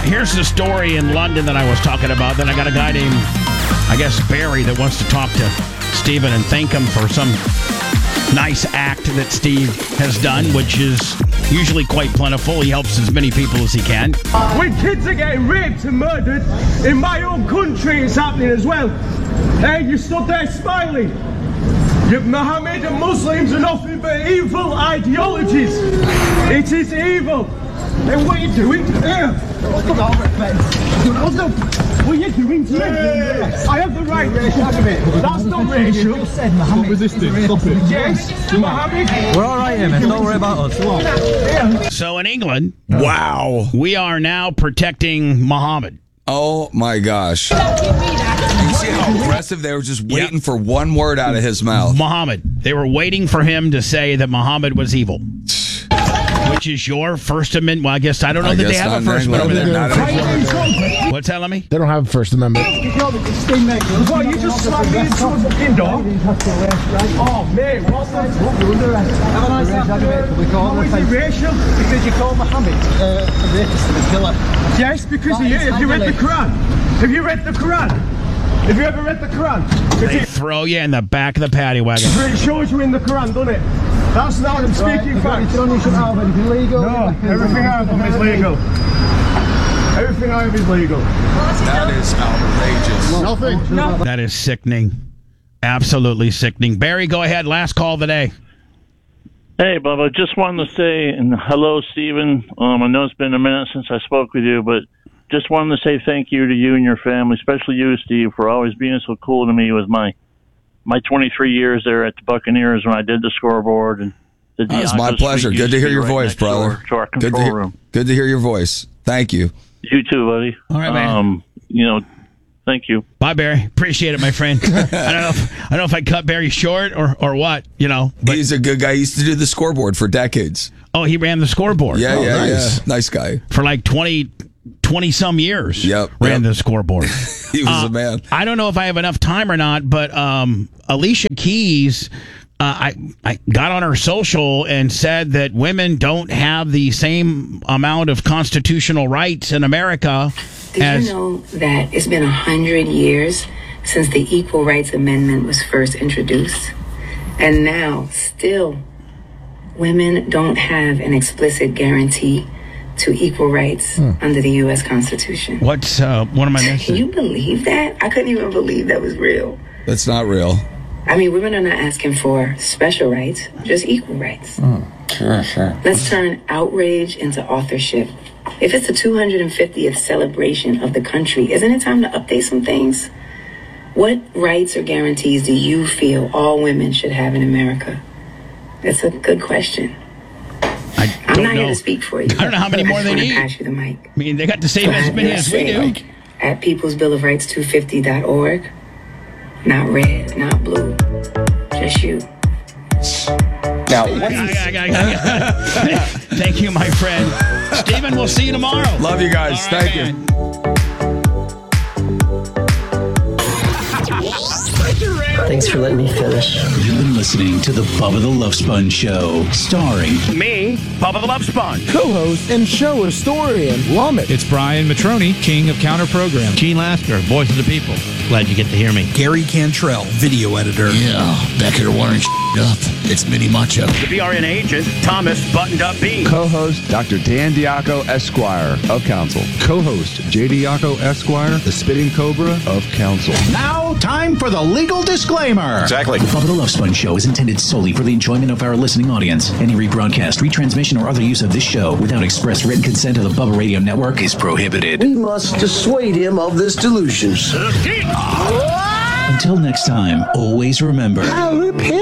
Here's the story in London that I was talking about. Then I got a guy named, I guess, Barry that wants to talk to Stephen and thank him for some nice act that Steve has done, which is usually quite plentiful. He helps as many people as he can. When kids are getting raped and murdered, in my own country it's happening as well. Hey, you stood there smiling. Mohammed and Muslims are nothing but evil ideologies. It is evil. And what are you doing? What are you doing to me? I have the right. That's not racial. Stop resisting. Stop it. Yes, Mohammed. We're all right here, man. Don't worry about us. So in England, wow, we are now protecting Muhammad. Oh my gosh. You see how aggressive they were just waiting for one word out of his mouth. Muhammad. They were waiting for him to say that Muhammad was evil. Which is your First Amendment. Well, I guess I don't know that they have a First Amendment. What's that, Lemmy? They don't have a First Amendment. Well, you just slammed me into a fucking door. Oh, mate, what's that? Have a nice afternoon. How is it racial? Because you call Mohammed a rapist and a killer. Yes, because of you. Have you read the Quran? Have you read the Quran? Have you ever read the Quran? They throw you in the back of the paddy wagon. It shows you in the Quran, doesn't it? That's not I'm speaking facts. You shouldn't have anything legal. No, everything I have is legal. Everything I have is legal. That is outrageous. Nothing. That is sickening. Absolutely sickening. Barry, go ahead. Last call of the day. Hey, Bubba. Just wanted to say hello, Stephen. I know it's been a minute since I spoke with you, but just wanted to say thank you to you and your family, especially you, Steve, for always being so cool to me with my 23 years there at the Buccaneers when I did the scoreboard. And it's my pleasure. Good to hear your voice, brother. To our control room. Good to hear your voice. Thank you. You too, buddy. All right, man. Thank you. Bye, Barry. Appreciate it, my friend. I don't know if I cut Barry short or what, But he's a good guy. He used to do the scoreboard for decades. Oh, he ran the scoreboard. Yeah, nice. Yeah. Nice guy. For like 20-some years. Ran the scoreboard. He was a man. I don't know if I have enough time or not, but Alicia Keys, I got on her social and said that women don't have the same amount of constitutional rights in America. Did you know that it's been 100 years since the Equal Rights Amendment was first introduced? And now, still, women don't have an explicit guarantee to equal rights under the U.S. Constitution. What am I missing? Can you believe that? I couldn't even believe that was real. That's not real. I mean, women are not asking for special rights, just equal rights. Sure. Let's turn outrage into authorship. If it's the 250th celebration of the country, isn't it time to update some things? What rights or guarantees do you feel all women should have in America? That's a good question. I'm not here to speak for you. I don't know how many more they need. Pass you the mic. I mean, they got to save as many as we do. At peoplesbillofrights250.org. Not red, not blue, just you. Now, thank you, my friend. Stephen, we'll see you tomorrow. Love you guys. All right, Thank you. Thanks for letting me finish. You've been listening to the Bubba the Love Sponge Show, starring me, Bubba the Love Sponge, Co-host and show historian, Womit. It's Brian Matroni, king of counter program. Gene Lasker, voice of the people. Glad you get to hear me. Gary Cantrell, video editor. Yeah, back here wiring up. It's Mini Macho. The BRN agent, Thomas Buttoned Up B. Co-host, Dr. Dan Diaco, Esquire of Council. Co-host, J. Diaco, Esquire, the Spitting Cobra of Council. Now, time for the legal disclaimer. Exactly. The Bubba the Love Sponge Show is intended solely for the enjoyment of our listening audience. Any rebroadcast, retransmission, or other use of this show without express written consent of the Bubba Radio Network is prohibited. We must dissuade him of this delusion. Until next time, always remember... I repent.